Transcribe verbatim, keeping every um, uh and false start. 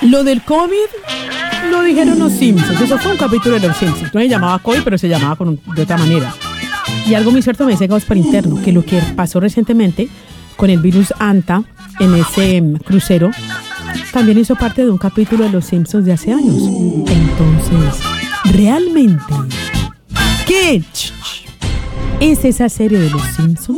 Lo del COVID lo dijeron los Simpsons. Eso fue un capítulo de los Simpsons. No se llamaba COVID, pero se llamaba con, de otra manera. Y algo muy cierto me dice Gaspar Interno, que lo que pasó recientemente con el virus Anta en ese um, crucero también hizo parte de un capítulo de los Simpsons de hace años. Entonces, realmente, ¿qué es esa serie de los Simpsons?